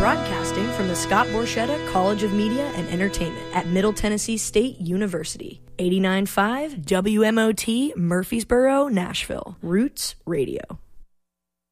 Broadcasting from the Scott Borchetta College of Media and Entertainment at Middle Tennessee State University. 89.5 WMOT Murfreesboro, Nashville. Roots Radio.